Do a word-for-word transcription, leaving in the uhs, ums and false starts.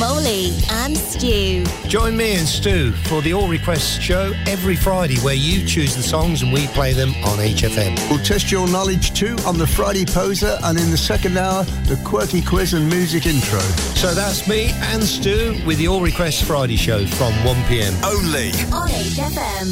Molly and Stu. Join me and Stu for the All Requests show every Friday, where you choose the songs and we play them on H F M. We'll test your knowledge too on the Friday Poser, and in the second hour, the Quirky Quiz and Music Intro. So that's me and Stu with the All Requests Friday show from one p m. Only on H F M.